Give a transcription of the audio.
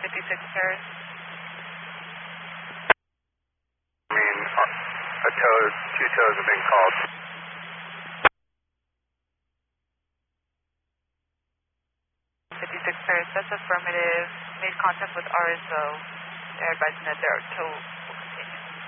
56 Paris. Two tows have been called. 56 Paris, that's affirmative. Made contact with RSO. They're advising that there are tow